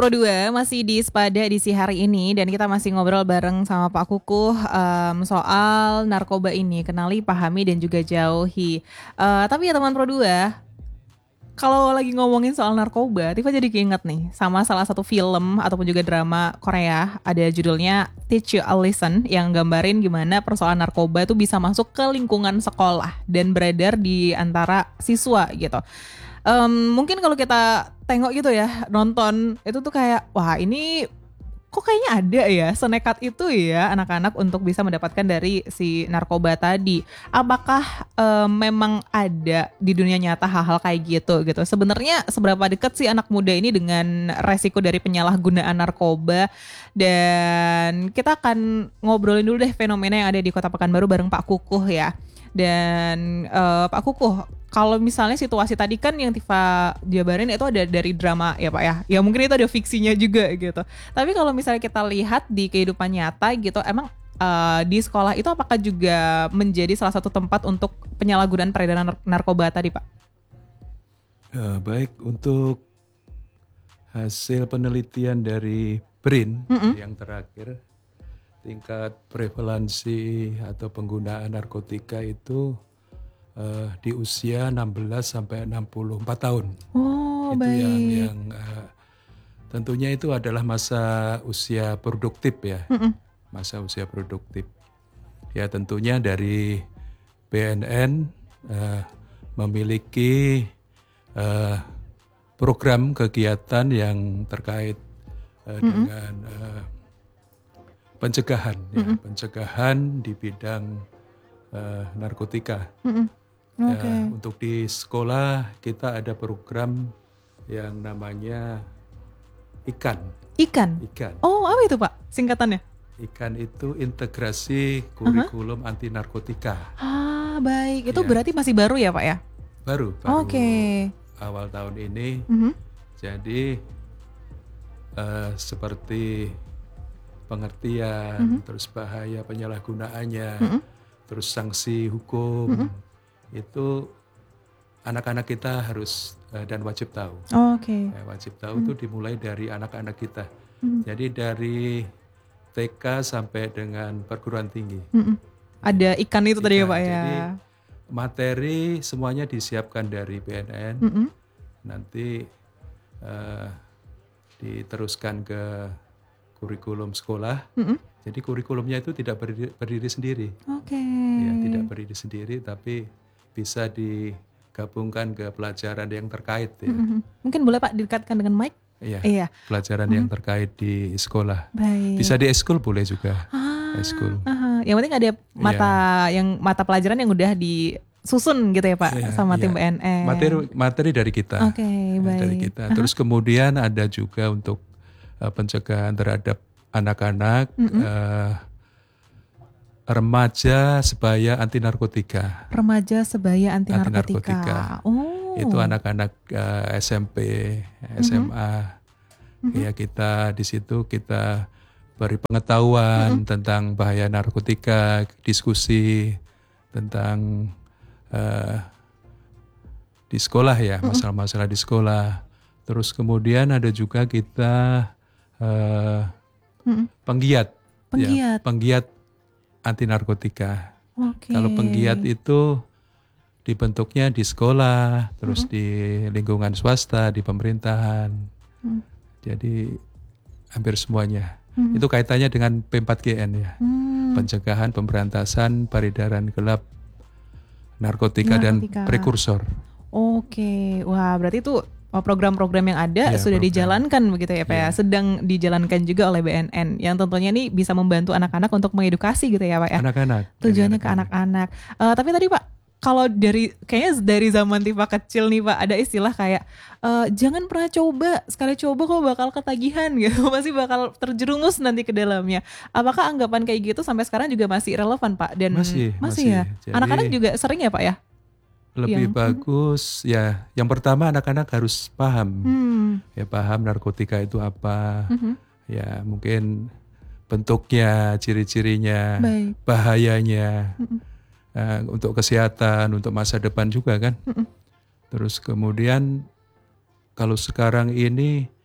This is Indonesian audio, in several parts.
Pro 2 masih di Sepada edisi hari ini dan kita masih ngobrol bareng sama Pak Kukuh soal narkoba ini, kenali, pahami dan juga jauhi. Tapi ya teman Pro 2, kalau lagi ngomongin soal narkoba, Tifa jadi keinget nih sama salah satu film ataupun juga drama Korea, ada judulnya Teach You a Lesson yang gambarin gimana persoalan narkoba itu bisa masuk ke lingkungan sekolah dan beredar di antara siswa gitu. Mungkin kalau kita tengok gitu ya, nonton itu tuh kayak, wah ini kok kayaknya ada ya senekat itu ya anak-anak untuk bisa mendapatkan dari si narkoba tadi. Apakah memang ada di dunia nyata hal-hal kayak gitu? Sebenarnya seberapa dekat sih anak muda ini dengan resiko dari penyalahgunaan narkoba? Dan kita akan ngobrolin dulu deh fenomena yang ada di Kota Pekanbaru bareng Pak Kukuh ya. Dan Pak Kukuh, kalau misalnya situasi tadi kan yang Tifa jabarin itu ada dari drama ya Pak ya. Ya mungkin itu ada fiksinya juga gitu. Tapi kalau misalnya kita lihat di kehidupan nyata gitu, emang di sekolah itu apakah juga menjadi salah satu tempat untuk penyalahgunaan peredaran narkoba tadi Pak? Baik, untuk hasil penelitian dari BRIN yang terakhir, tingkat prevalensi atau penggunaan narkotika itu di usia 16 sampai 64 tahun. Oh, itu baik. yang tentunya itu adalah masa usia produktif ya. Masa usia produktif. Ya tentunya dari BNN memiliki program kegiatan yang terkait dengan pencegahan, pencegahan di bidang narkotika. Okay. Untuk di sekolah kita ada program yang namanya IKAN. Ikan? Oh, apa itu Pak singkatannya? IKAN itu integrasi kurikulum anti narkotika. Ah, baik. Itu Ya. berarti masih baru ya Pak ya? Baru Oke. awal tahun ini. Jadi seperti pengertian, terus bahaya penyalahgunaannya, terus sanksi hukum, itu anak-anak kita harus dan wajib tahu. Oke. Wajib tahu itu dimulai dari anak-anak kita. Jadi dari TK sampai dengan perguruan tinggi. Ada ikan itu tadi ya Pak ya? Jadi materi semuanya disiapkan dari BNN. Nanti diteruskan ke kurikulum sekolah. Jadi kurikulumnya itu tidak berdiri sendiri. Oke. Ya, tidak berdiri sendiri, tapi bisa digabungkan ke pelajaran yang terkait. Ya. Mungkin boleh Pak didekatkan dengan mic? Iya. Pelajaran yang terkait di sekolah. Baik. Bisa di eskul boleh juga. Eskul. Yang penting ada mata pelajaran yang udah disusun gitu ya Pak sama tim BNN. Materi dari kita. Oke, baik. Dari kita. Terus kemudian ada juga untuk pencegahan terhadap anak-anak, remaja sebaya anti narkotika. Remaja sebaya anti narkotika. Oh. Itu anak-anak SMP, SMA. Ya kita di situ kita beri pengetahuan tentang bahaya narkotika, diskusi tentang di sekolah ya, masalah-masalah di sekolah. Terus kemudian ada juga kita penggiat anti narkotika. Okay. Kalau penggiat itu dibentuknya di sekolah, terus di lingkungan swasta, di pemerintahan. Jadi hampir semuanya. Itu kaitannya dengan P4GN ya. Pencegahan, pemberantasan, peredaran gelap, narkotika dan prekursor. Oke, wah berarti itu program-program yang ada sudah dijalankan begitu ya Pak ya, sedang dijalankan juga oleh BNN yang tentunya ini bisa membantu anak-anak untuk mengedukasi gitu ya Pak ya. Anak-anak. Tujuannya ke anak-anak. Tapi tadi Pak, kalau kayaknya dari zaman Tifa kecil nih Pak, ada istilah kayak jangan pernah coba, sekali coba kok bakal ketagihan gitu, masih bakal terjerumus nanti ke dalamnya. Apakah anggapan kayak gitu sampai sekarang juga masih relevan Pak? Dan masih ya. Jadi, anak-anak juga sering ya Pak ya? Lebih bagus ya. Yang pertama anak-anak harus paham, ya paham narkotika itu apa, ya mungkin bentuknya, ciri-cirinya, bahayanya. Untuk kesehatan, untuk masa depan juga kan. Terus kemudian kalau sekarang ini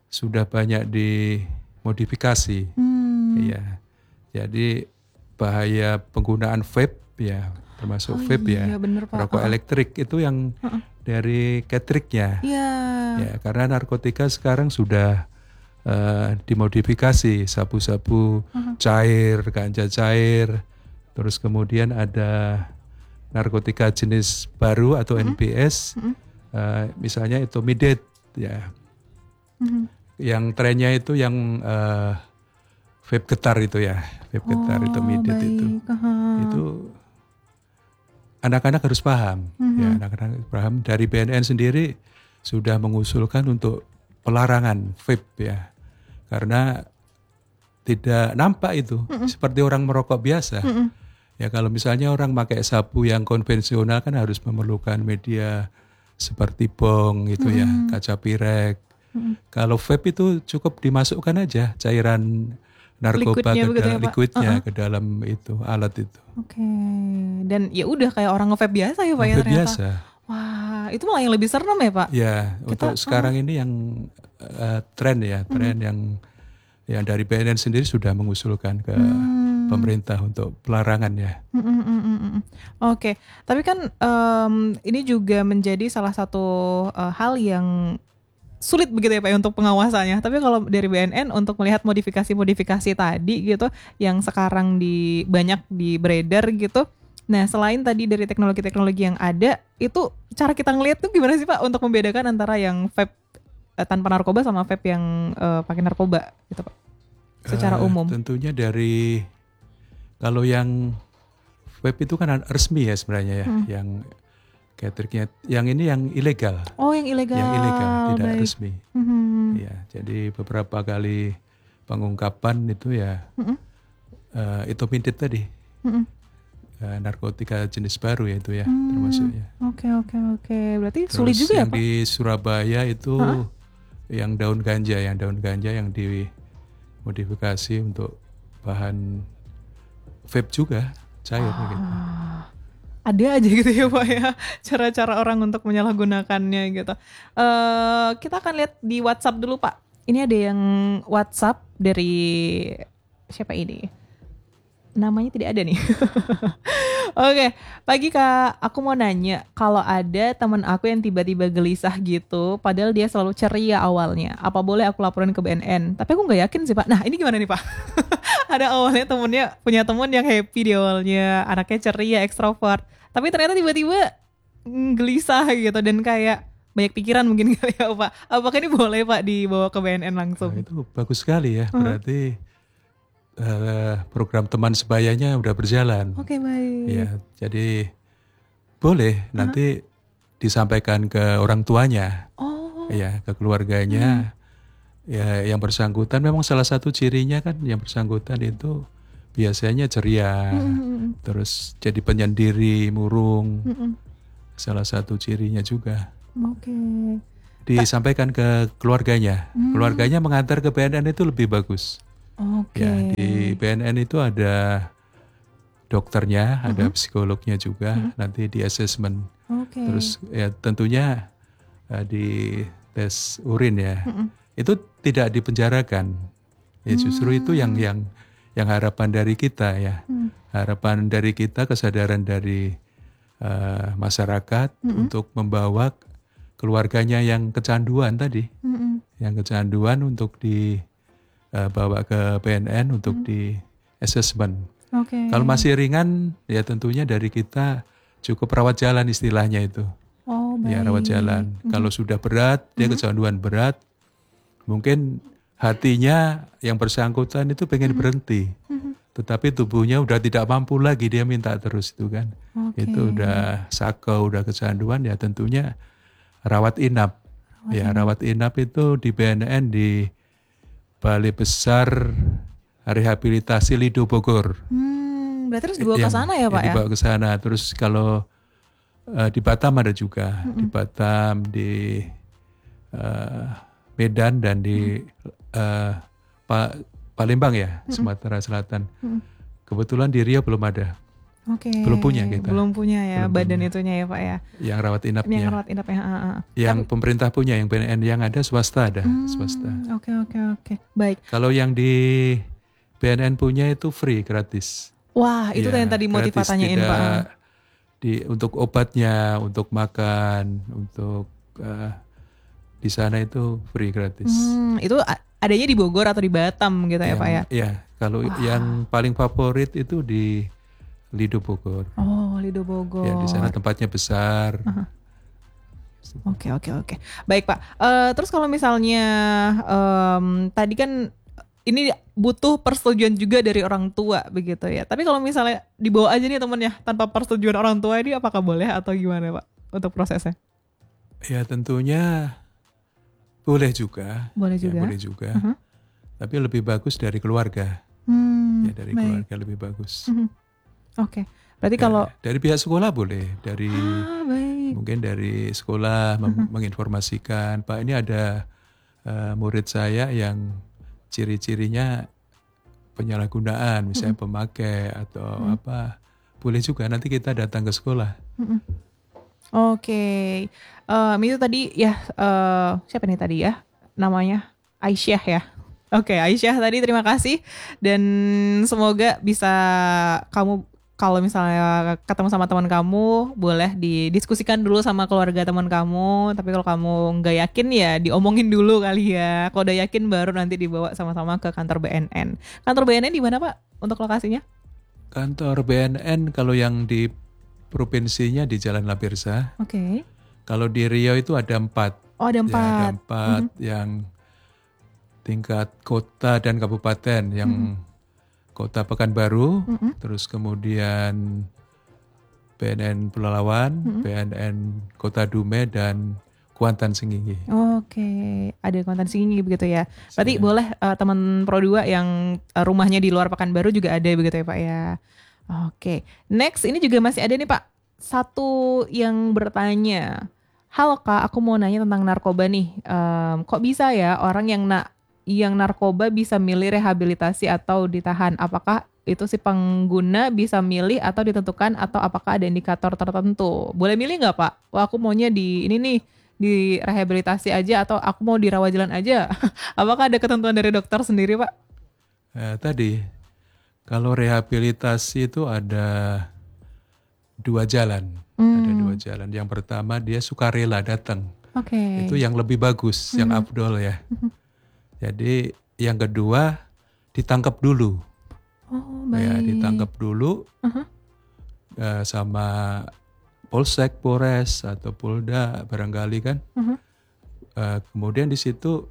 sudah banyak dimodifikasi. Ya, jadi bahaya penggunaan vape ya, termasuk vape ya, bener, Pak. rokok elektrik itu yang dari ketriknya. Ya, karena narkotika sekarang sudah dimodifikasi, sabu-sabu cair, ganja cair, terus kemudian ada narkotika jenis baru atau NBS, misalnya itu Etomidate ya. Yang trennya itu yang vape getar itu ya, vape getar itu Etomidate itu anak-anak harus paham, ya anak-anak harus paham. Dari BNN sendiri sudah mengusulkan untuk pelarangan vape ya, karena tidak nampak itu seperti orang merokok biasa. Ya kalau misalnya orang pakai sabu yang konvensional kan harus memerlukan media seperti bong itu ya, kaca pirek. Kalau vape itu cukup dimasukkan aja cairan narkoba liquidnya ke dalam itu alat itu. Dan ya udah kayak orang nge-vape biasa ya Pak ya ternyata. Biasa. Wah, itu malah yang lebih serem ya Pak? Ya, untuk sekarang ini yang tren yang dari BNN sendiri sudah mengusulkan ke pemerintah untuk pelarangan ya. Tapi kan ini juga menjadi salah satu hal yang sulit begitu ya Pak untuk pengawasannya. Tapi kalau dari BNN untuk melihat modifikasi-modifikasi tadi gitu yang sekarang banyak beredar gitu. Nah selain tadi dari teknologi-teknologi yang ada, itu cara kita ngelihat tuh gimana sih Pak untuk membedakan antara yang vape tanpa narkoba sama vape yang pakai narkoba gitu Pak? Secara umum. Tentunya kalau yang vape itu kan resmi ya sebenarnya ya, yang ketriknya, yang ini yang ilegal. Oh, yang ilegal. Yang ilegal, tidak resmi. Ya, jadi beberapa kali pengungkapan itu ya Etomidate tadi. Narkotika jenis baru ya itu ya termasuknya. Oke. Berarti terus sulit juga ya Pak? Yang di Surabaya itu yang daun ganja yang dimodifikasi untuk bahan vape juga cair gitu. Ada aja gitu ya Pak ya cara-cara orang untuk menyalahgunakannya gitu. Kita akan lihat di WhatsApp dulu Pak. Ini ada yang WhatsApp dari siapa ini? Namanya tidak ada nih. Oke, pagi Kak, aku mau nanya, kalau ada teman aku yang tiba-tiba gelisah gitu, padahal dia selalu ceria awalnya, apa boleh aku laporin ke BNN? Tapi aku nggak yakin sih Pak. Nah ini gimana nih Pak? Ada awalnya punya teman yang happy di awalnya, anaknya ceria, ekstrovert, tapi ternyata tiba-tiba gelisah gitu dan kayak banyak pikiran mungkin kali ya Pak. Apakah ini boleh Pak dibawa ke BNN langsung? Nah, itu bagus sekali ya, berarti program teman sebayanya udah berjalan. Oke, baik. Ya, jadi boleh nanti disampaikan ke orang tuanya, ya ke keluarganya. Ya, yang bersangkutan memang salah satu cirinya kan yang bersangkutan itu biasanya ceria, terus jadi penyendiri, murung. Salah satu cirinya juga. Disampaikan ke keluarganya. Keluarganya mengantar ke BNN itu lebih bagus. Ya, di BNN itu ada dokternya, ada psikolognya juga, nanti di assessment. Terus ya tentunya di tes urin ya. Itu tidak dipenjarakan. Ya justru itu yang harapan dari kita ya. Harapan dari kita, kesadaran dari masyarakat untuk membawa keluarganya yang kecanduan tadi. Yang kecanduan untuk bawa ke BNN untuk di assessment. Kalau masih ringan ya tentunya dari kita cukup rawat jalan istilahnya itu. Ya rawat jalan. Kalau sudah berat, dia kecanduan berat, mungkin hatinya yang bersangkutan itu pengen berhenti. Tetapi tubuhnya udah tidak mampu lagi, dia minta terus itu kan. Itu udah sakau, udah kecanduan ya tentunya rawat inap. Rawat inap itu di BNN di Balai Besar Rehabilitasi Lido Bogor. Berarti harus dibawa ke sana ya Pak ya? Dibawa ke sana. Terus kalau di Batam ada juga. Di Batam, di Medan dan di Palembang ya, Sumatera Selatan. Kebetulan di Riau belum ada. Oke. Belum punya kita. Belum punya ya, belum badan punya. itunya ya Pak ya. Yang rawat inapnya. Yang rawat inapnya. Yang pemerintah punya, yang BNN yang ada swasta ada, swasta. Oke. Baik. Kalau yang di BNN punya itu free, gratis. Wah, itu yang tadi mau ditanyain Pak. Untuk obatnya, untuk makan, untuk di sana itu free, gratis. Itu adanya di Bogor atau di Batam gitu ya Pak ya? Iya, kalau yang paling favorit itu di Lido Bogor. Oh, Lido Bogor. Ya, di sana tempatnya besar. Oke. Baik Pak. Terus kalau misalnya tadi kan ini butuh persetujuan juga dari orang tua begitu ya. Tapi kalau misalnya dibawa aja nih temennya tanpa persetujuan orang tua ini apakah boleh atau gimana Pak untuk prosesnya? Ya tentunya boleh juga. Boleh ya, juga. boleh juga. Tapi lebih bagus dari keluarga. Ya dari keluarga lebih bagus. Oke. Berarti kalau dari pihak sekolah boleh, dari baik. mungkin dari sekolah menginformasikan, Pak ini ada murid saya yang ciri-cirinya penyalahgunaan, misalnya pemakai atau apa, boleh juga nanti kita datang ke sekolah. Oke. Itu tadi ya siapa nih tadi ya namanya Aisyah ya. Oke, Aisyah tadi terima kasih dan semoga bisa kamu kalau misalnya ketemu sama teman kamu boleh didiskusikan dulu sama keluarga teman kamu, tapi kalau kamu nggak yakin ya diomongin dulu kali ya. Kalau udah yakin baru nanti dibawa sama-sama ke kantor BNN. Kantor BNN di mana Pak untuk lokasinya? Kantor BNN kalau yang di provinsinya di Jalan Labirsa. Oke. Kalau di Riau itu ada 4. Oh ada 4. Ya, ada 4 yang tingkat kota dan kabupaten, yang Kota Pekanbaru, terus kemudian BNN Pelalawan, BNN Kota Dume, dan Kuantan Singingi. Oke, ada Kuantan Singingi begitu ya. Berarti boleh teman Pro 2 yang rumahnya di luar Pekanbaru juga ada begitu ya Pak ya. Oke, next ini juga masih ada nih Pak. Satu yang bertanya, halo Kak, aku mau nanya tentang narkoba nih. Kok bisa ya orang yang narkoba bisa milih rehabilitasi atau ditahan? Apakah itu si pengguna bisa milih atau ditentukan atau apakah ada indikator tertentu? Boleh milih nggak Pak? Wah aku maunya di ini nih, di rehabilitasi aja atau aku mau dirawat jalan aja. Apakah ada ketentuan dari dokter sendiri Pak? Tadi, kalau rehabilitasi itu ada 2 jalan. Ada 2 jalan. Yang pertama dia sukarela datang. Itu yang lebih bagus, yang afdol ya. Jadi yang kedua ditangkap dulu. Oh, baik. Ya, ditangkap dulu sama Polsek, Polres atau Polda barangkali kan. Kemudian di situ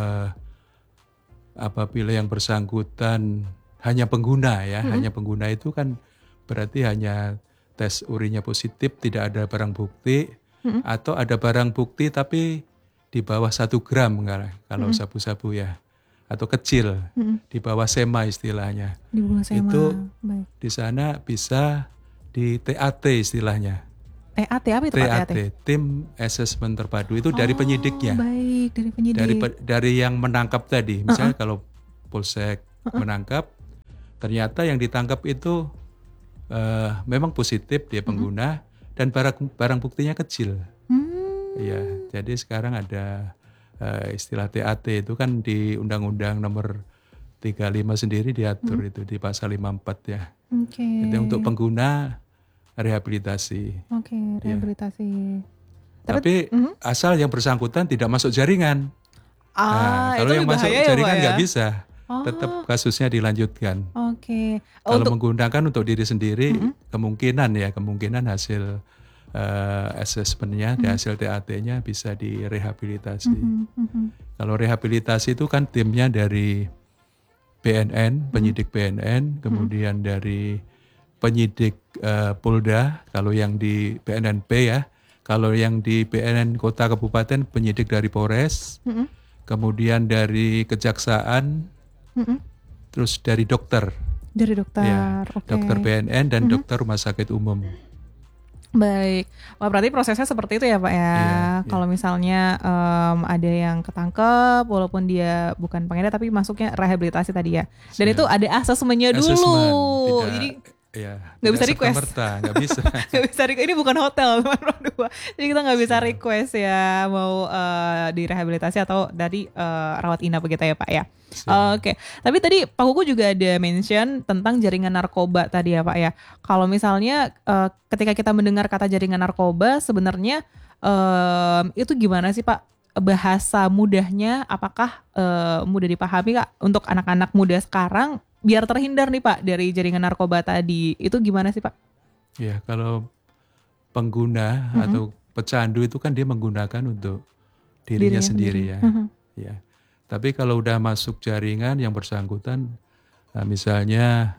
apabila yang bersangkutan hanya pengguna ya, hanya pengguna itu kan berarti hanya tes urinnya positif, tidak ada barang bukti, atau ada barang bukti tapi di bawah 1 gram kalau sabu-sabu ya, atau kecil, di bawah sema istilahnya. Di bawah sema. Itu baik. di sana bisa di TAT istilahnya. TAT apa itu Pak? TAT, Tim Assessment Terpadu, itu dari penyidiknya. Baik, dari penyidik. Dari yang menangkap tadi, misalnya kalau Polsek menangkap, ternyata yang ditangkap itu memang positif dia pengguna dan barang buktinya kecil. Ya, jadi sekarang ada istilah TAT itu kan di Undang-Undang Nomor 35 sendiri diatur itu di pasal 54 ya. Itu untuk pengguna rehabilitasi. Rehabilitasi. Ya. Tapi asal yang bersangkutan tidak masuk jaringan. Kalau yang masuk jaringan nggak bisa. Tetap kasusnya dilanjutkan. Kalau menggunakan untuk diri sendiri, kemungkinan hasil assessment-nya, hasil TAT-nya bisa direhabilitasi. Kalau rehabilitasi itu kan timnya dari BNN, penyidik BNN, kemudian dari penyidik Polda, kalau yang di BNN P ya, kalau yang di BNN Kota Kabupaten penyidik dari Polres, kemudian dari Kejaksaan, terus dari dokter. Dari dokter, ya, dokter BNN dan dokter Rumah Sakit Umum. Baik, wah berarti prosesnya seperti itu ya Pak ya. Kalau misalnya ada yang ketangkep, walaupun dia bukan pengedar tapi masuknya rehabilitasi tadi ya. Dan itu ada asesmennya dulu. Jadi Ya, Nggak tidak bisa request. serta-merta, nggak bisa. Nggak bisa ini bukan hotel teman dua. Jadi kita nggak bisa Siap. request ya mau direhabilitasi atau dari rawat inap begitu ya Pak ya. Siap. Oke. Tapi tadi Pak Kuku juga ada mention tentang jaringan narkoba tadi ya Pak ya. Kalau misalnya ketika kita mendengar kata jaringan narkoba sebenarnya itu gimana sih Pak? Bahasa mudahnya apakah mudah dipahami Kak untuk anak-anak muda sekarang biar terhindar nih Pak dari jaringan narkoba tadi, itu gimana sih Pak? Ya, kalau pengguna atau pecandu itu kan dia menggunakan untuk dirinya sendiri ya. Ya. Tapi kalau udah masuk jaringan yang bersangkutan, misalnya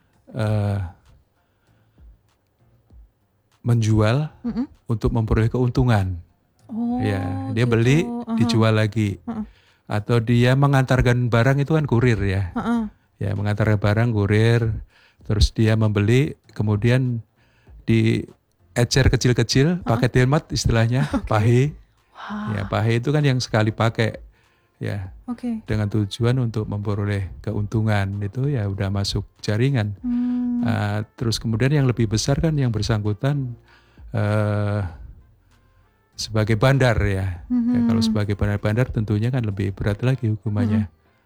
menjual untuk memperoleh keuntungan, ya dia gitu. beli dijual lagi, atau dia mengantarkan barang itu kan kurir ya. Ya, mengantar barang kurir, terus dia membeli, kemudian diecer kecil-kecil, pakai hemat istilahnya, pahe. Ya, pahe itu kan yang sekali pakai, ya, dengan tujuan untuk memperoleh keuntungan, itu ya udah masuk jaringan. Terus kemudian yang lebih besar kan yang bersangkutan sebagai bandar ya. Ya, kalau sebagai bandar tentunya kan lebih berat lagi hukumannya.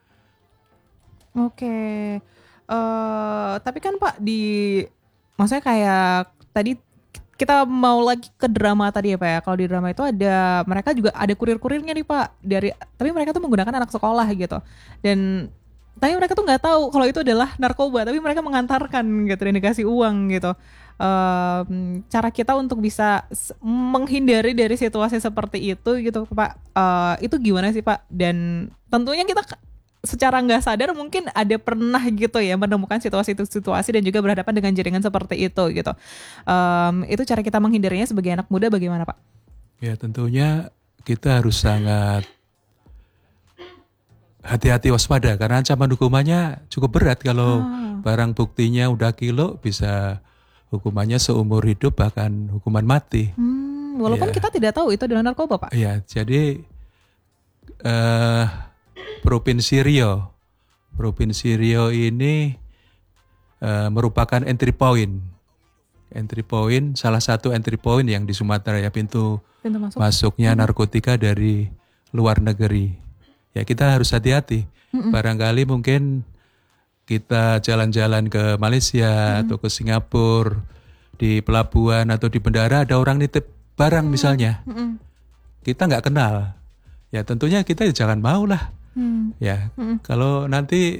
Tapi kan Pak maksudnya kayak tadi kita mau lagi ke drama tadi ya Pak ya. Kalau di drama itu mereka juga ada kurir-kurirnya nih Pak tapi mereka tuh menggunakan anak sekolah gitu. Dan tapi mereka tuh nggak tahu kalau itu adalah narkoba, tapi mereka mengantarkan gitu dan dikasih uang gitu. Cara kita untuk bisa menghindari dari situasi seperti itu gitu Pak, itu gimana sih Pak? Dan tentunya kita secara nggak sadar mungkin ada pernah gitu ya menemukan situasi dan juga berhadapan dengan jaringan seperti itu gitu. Itu cara kita menghindarinya sebagai anak muda bagaimana Pak? Ya tentunya kita harus sangat hati-hati waspada karena ancaman hukumannya cukup berat kalau barang buktinya udah kilo bisa hukumannya seumur hidup bahkan hukuman mati. Walaupun kita tidak tahu itu adalah narkoba Pak. Iya, jadi Provinsi Riau ini merupakan entry point, salah satu entry point yang di Sumatera ya, pintu masuknya narkotika dari luar negeri. Ya kita harus hati-hati. Barangkali mungkin kita jalan-jalan ke Malaysia atau ke Singapura, di pelabuhan atau di bandara ada orang nitip barang misalnya, kita nggak kenal. Ya tentunya kita jangan mau lah. Ya, kalau nanti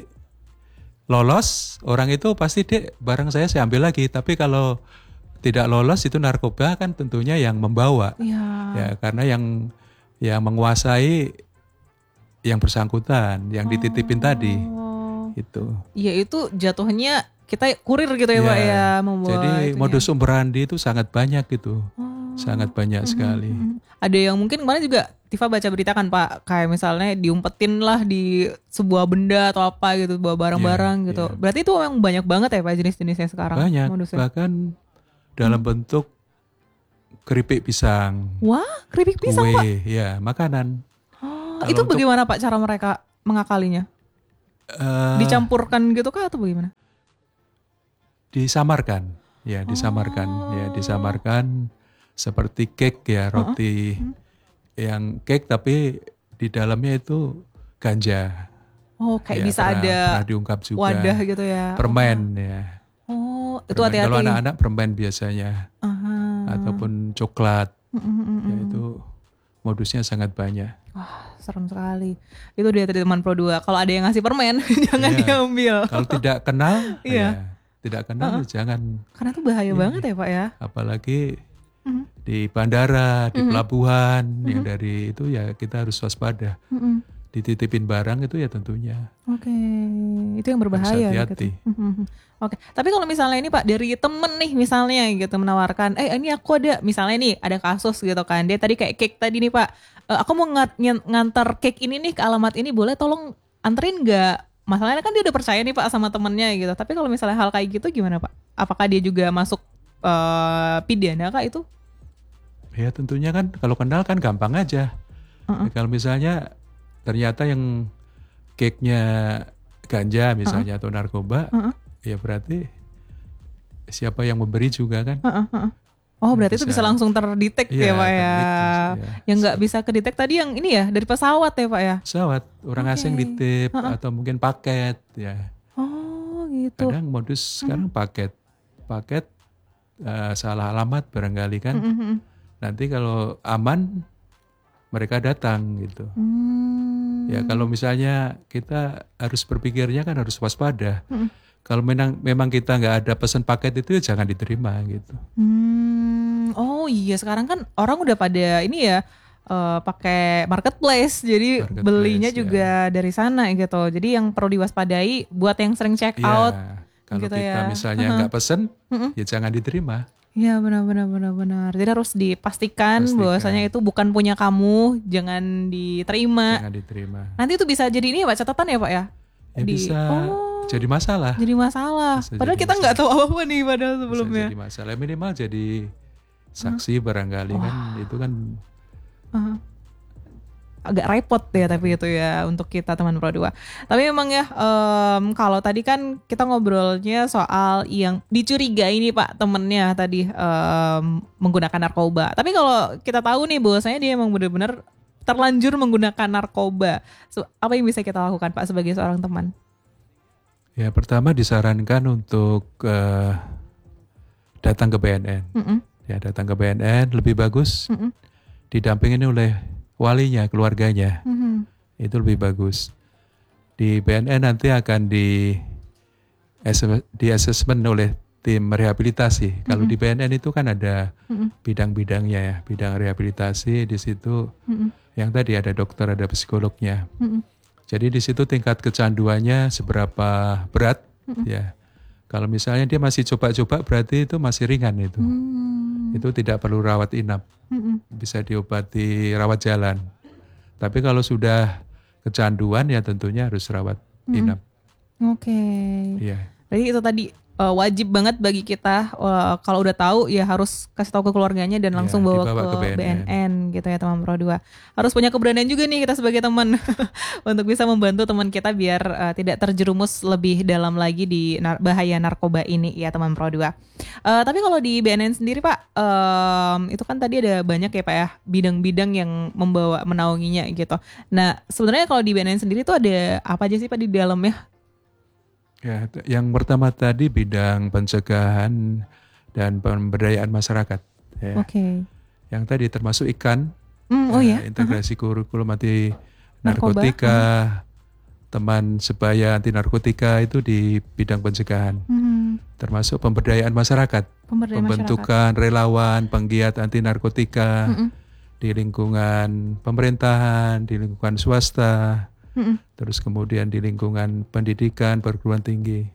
lolos orang itu pasti barang saya ambil lagi. Tapi kalau tidak lolos itu narkoba kan tentunya yang membawa. Ya, karena yang menguasai yang bersangkutan, yang dititipin tadi. Itu. Ya itu jatuhnya kita kurir gitu ya Pak ya, membawa. Jadi modus operandi itu sangat banyak gitu. Sangat banyak sekali. Ada yang mungkin kemarin juga Tifa baca berita kan Pak, kayak misalnya diumpetin lah di sebuah benda atau apa gitu, bawa barang-barang gitu. Berarti itu memang banyak banget ya Pak jenis-jenisnya sekarang. Banyak, modusnya. bahkan dalam bentuk keripik pisang. Wah, keripik pisang kue, Pak? Ya makanan. Itu bagaimana Pak cara mereka mengakalinya? Dicampurkan gitu kah atau bagaimana? Disamarkan, disamarkan seperti cake ya, roti yang cake tapi di dalamnya itu ganja. Kayak bisa ada pernah diungkap juga. Wadah gitu ya. Permen ya. Itu hati-hati. Kalau anak-anak permen biasanya, ataupun coklat, ya itu modusnya sangat banyak. Wah, serem sekali. Itu dia tadi teman Pro 2. Kalau ada yang ngasih permen, jangan diambil. Kalau tidak kenal, tidak kenal jangan. Karena itu bahaya banget ya Pak ya. Apalagi di bandara, di pelabuhan, yang dari itu ya kita harus waspada. Dititipin barang itu ya tentunya. Itu yang berbahaya. Hati-hati. Gitu. Tapi kalau misalnya ini Pak dari temen nih misalnya gitu menawarkan, ini aku ada misalnya nih ada kasus gitu kan, dia tadi kayak cake tadi nih Pak, aku mau ngantar cake ini nih ke alamat ini, boleh tolong anterin nggak? Masalahnya kan dia udah percaya nih Pak sama temennya gitu. Tapi kalau misalnya hal kayak gitu gimana Pak? Apakah dia juga masuk pidana kah itu? Ya tentunya kan kalau kenal kan gampang aja. Kalau misalnya ternyata yang cake-nya ganja misalnya atau narkoba, ya berarti siapa yang memberi juga kan. Oh berarti itu bisa langsung terdetek ya Pak ya. Yang nggak bisa kedetek tadi yang ini ya dari pesawat ya Pak ya. Pesawat, orang asing nitip atau mungkin paket ya. Oh gitu. Kadang modus sekarang paket salah alamat barangkali kan. Nanti kalau aman mereka datang gitu. Ya kalau misalnya kita harus berpikirnya kan harus waspada. Kalau memang kita nggak ada pesan paket itu ya jangan diterima gitu. Oh iya sekarang kan orang udah pada ini ya pakai marketplace, jadi belinya juga dari sana gitu. Jadi yang perlu diwaspadai buat yang sering check out. Kalau gitu kita misalnya nggak pesen, ya jangan diterima. Iya benar. Jadi harus dipastikan bahwasanya itu bukan punya kamu, jangan diterima. Jangan diterima. Nanti itu bisa jadi ini ya Pak catatan ya Pak ya? Ya bisa jadi masalah. Padahal kita nggak tahu apa-apa nih padahal sebelumnya. Bisa jadi masalah, minimal jadi saksi barangkali kan itu kan agak repot ya tapi itu ya untuk kita teman Pro 2. Tapi memang ya kalau tadi kan kita ngobrolnya soal yang dicurigai nih Pak temennya tadi menggunakan narkoba. Tapi kalau kita tahu nih bahwasanya dia emang benar-benar terlanjur menggunakan narkoba. Apa yang bisa kita lakukan Pak sebagai seorang teman? Ya pertama disarankan untuk datang ke BNN. Ya datang ke BNN lebih bagus didampingin oleh walinya, keluarganya. Itu lebih bagus. Di BNN nanti akan di assessment oleh tim rehabilitasi. Kalau di BNN itu kan ada bidang-bidangnya ya, bidang rehabilitasi di situ. Yang tadi ada dokter, ada psikolognya. Jadi di situ tingkat kecanduannya seberapa berat ya. Kalau misalnya dia masih coba-coba berarti itu masih ringan itu. Itu tidak perlu rawat inap. Bisa diobati rawat jalan. Tapi kalau sudah kecanduan ya tentunya harus rawat inap. Oke. Iya. Jadi itu tadi wajib banget bagi kita kalau udah tahu ya harus kasih tahu ke keluarganya dan langsung bawa ke BNN gitu ya teman Pro 2. Harus punya keberanian juga nih kita sebagai teman untuk bisa membantu teman kita biar tidak terjerumus lebih dalam lagi di bahaya narkoba ini ya teman Pro 2. Tapi kalau di BNN sendiri Pak, itu kan tadi ada banyak ya Pak ya bidang-bidang yang menaunginya gitu. Nah sebenarnya kalau di BNN sendiri tuh ada apa aja sih Pak di dalamnya? Ya, yang pertama tadi bidang pencegahan dan pemberdayaan masyarakat. Ya. Yang tadi termasuk ikan, integrasi kurikulum anti narkotika, teman sebaya anti narkotika itu di bidang pencegahan. Termasuk pemberdayaan masyarakat, pembentukan relawan penggiat anti narkotika di lingkungan pemerintahan, di lingkungan swasta. Terus kemudian di lingkungan pendidikan, perguruan tinggi.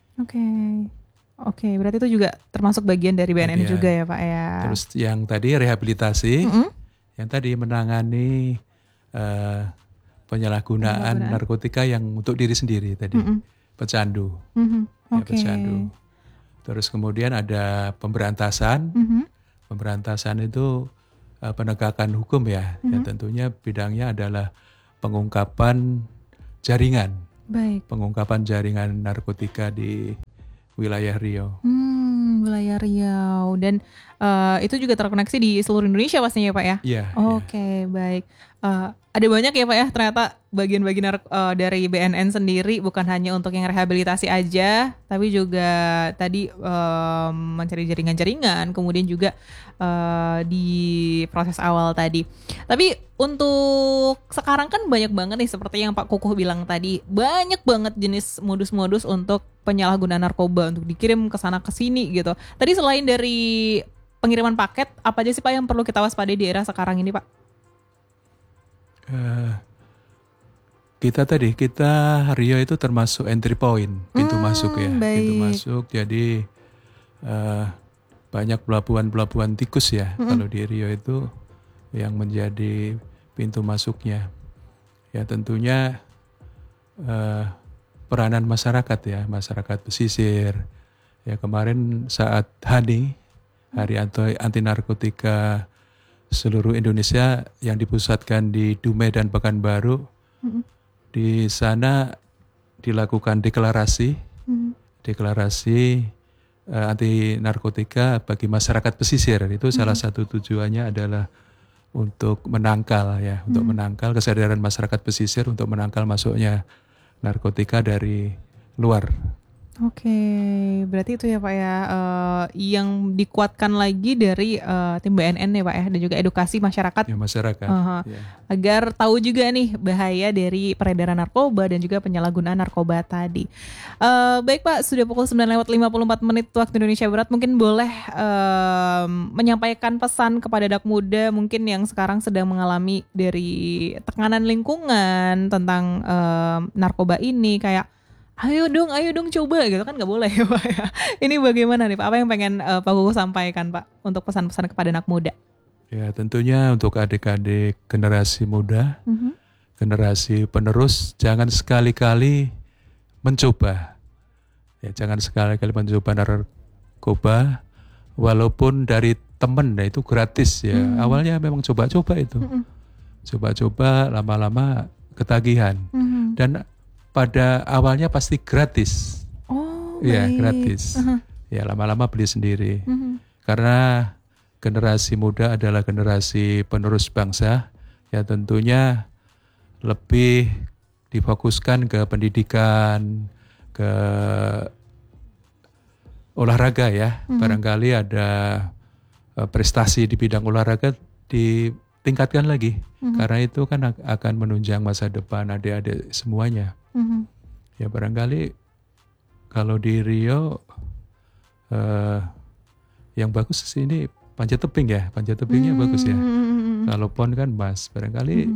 Oke, berarti itu juga termasuk bagian dari BNN juga ya Pak ya. Terus yang tadi rehabilitasi, yang tadi menangani penyalahgunaan narkotika yang untuk diri sendiri tadi, pecandu. Pecandu. Terus kemudian ada pemberantasan. Pemberantasan itu penegakan hukum ya. Dan tentunya bidangnya adalah pengungkapan jaringan. Pengungkapan jaringan narkotika di wilayah Riau. Wilayah Riau dan itu juga terkoneksi di seluruh Indonesia pastinya ya Pak ya? Iya. Oke, baik. Ada banyak ya Pak ya ternyata bagian-bagian dari BNN sendiri bukan hanya untuk yang rehabilitasi aja, tapi juga tadi mencari jaringan-jaringan, kemudian juga di proses awal tadi. Tapi untuk sekarang kan banyak banget nih seperti yang Pak Kukuh bilang tadi, banyak banget jenis modus-modus untuk penyalahgunaan narkoba untuk dikirim ke sana ke sini gitu. Tadi selain dari pengiriman paket, apa aja sih Pak yang perlu kita waspadai di era sekarang ini Pak? Kita Riau itu termasuk entry point, pintu masuk ya. Pintu masuk, jadi banyak pelabuhan-pelabuhan tikus ya. Kalau di Riau itu yang menjadi pintu masuknya. Ya tentunya peranan masyarakat ya, masyarakat pesisir. Ya kemarin saat Hari Anti Narkotika seluruh Indonesia yang dipusatkan di Dumai dan Pekanbaru, di sana dilakukan deklarasi anti narkotika bagi masyarakat pesisir. Itu salah satu tujuannya adalah untuk menangkal ya, untuk menangkal kesadaran masyarakat pesisir untuk menangkal masuknya narkotika dari luar. Oke, berarti itu ya Pak ya, yang dikuatkan lagi dari tim BNN ya Pak ya, dan juga edukasi masyarakat. Ya, masyarakat. Ya. Agar tahu juga nih bahaya dari peredaran narkoba dan juga penyalahgunaan narkoba tadi. Baik Pak, sudah pukul 9:54 waktu Indonesia Barat, mungkin boleh menyampaikan pesan kepada anak muda mungkin yang sekarang sedang mengalami dari tekanan lingkungan tentang narkoba ini, kayak ayo dong coba gitu kan, nggak boleh ya Pak ya. Ini bagaimana nih Pak? Apa yang pengen Pak Kukuh sampaikan Pak untuk pesan-pesan kepada anak muda? Ya tentunya untuk adik-adik generasi muda, generasi penerus, jangan sekali-kali mencoba. Ya jangan sekali-kali mencoba narkoba, walaupun dari temen, ya itu gratis ya. Awalnya memang coba-coba itu, coba-coba lama-lama ketagihan dan pada awalnya pasti gratis. Oh, ya baik. Gratis. Ya lama-lama beli sendiri. Karena generasi muda adalah generasi penerus bangsa, ya tentunya lebih difokuskan ke pendidikan, ke olahraga ya. Barangkali ada prestasi di bidang olahraga ditingkatkan lagi. Karena itu kan akan menunjang masa depan adik-adik semuanya. Ya barangkali kalau di Rio yang bagus ini panjat tebing ya, panjat tebingnya bagus ya. Kalau pon kan Mas, barangkali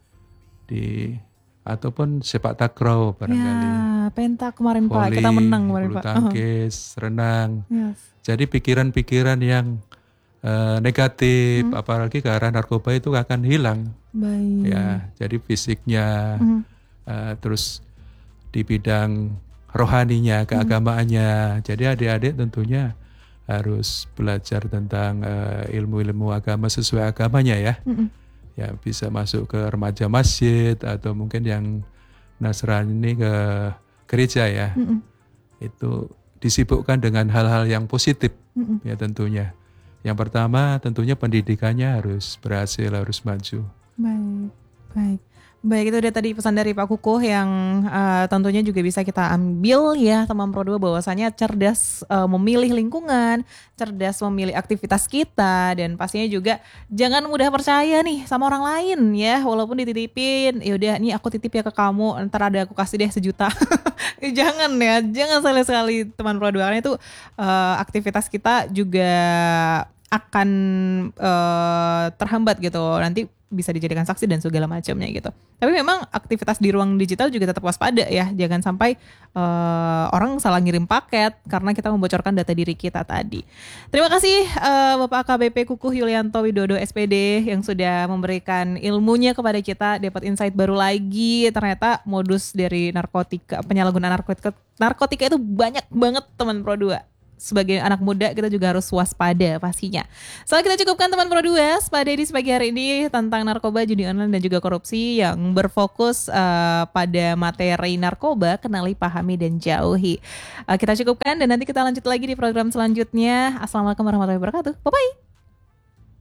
ataupun sepak takraw barangkali. Ya, pentak kemarin Volley, Pak, kita menang kemarin bulu Pak. tangkis, renang. Yes. Jadi pikiran-pikiran yang negatif, apalagi ke arah narkoba itu akan hilang. Baik. Ya, jadi fisiknya, terus di bidang rohaninya, keagamaannya. Jadi adik-adik tentunya harus belajar tentang ilmu-ilmu agama sesuai agamanya ya. Ya bisa masuk ke remaja masjid atau mungkin yang Nasrani ke gereja ya. Itu disibukkan dengan hal-hal yang positif ya tentunya. Yang pertama tentunya pendidikannya harus berhasil, harus maju. Baik, itu dia tadi pesan dari Pak Kukuh yang tentunya juga bisa kita ambil ya teman Pro 2, bahwasanya cerdas memilih lingkungan, cerdas memilih aktivitas kita, dan pastinya juga jangan mudah percaya nih sama orang lain ya, walaupun dititipin, yaudah nih aku titip ya ke kamu, ntar ada aku kasih deh 1 juta. Jangan sekali-sekali teman Pro 2, karena itu aktivitas kita juga akan terhambat gitu, nanti bisa dijadikan saksi dan segala macamnya gitu. Tapi memang aktivitas di ruang digital juga tetap waspada ya, jangan sampai orang salah ngirim paket karena kita membocorkan data diri kita tadi. Terima kasih Bapak AKBP Kukuh Yulianto Widodo SPD yang sudah memberikan ilmunya kepada kita, dapat insight baru lagi, ternyata modus dari narkotika, penyalahgunaan narkotika itu banyak banget teman Pro 2. Sebagai anak muda kita juga harus waspada pastinya. Soalnya kita cukupkan teman Pro 2 pada di pagi hari ini tentang narkoba, judi online dan juga korupsi yang berfokus pada materi narkoba, kenali, pahami dan jauhi. Kita cukupkan dan nanti kita lanjut lagi di program selanjutnya. Assalamualaikum warahmatullahi wabarakatuh. Bye bye.